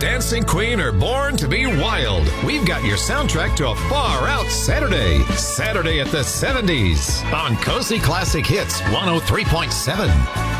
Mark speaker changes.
Speaker 1: dancing queen or born to be wild, we've got your soundtrack to a far-out Saturday. Saturday at the 70s on Cozy Classic Hits 103.7.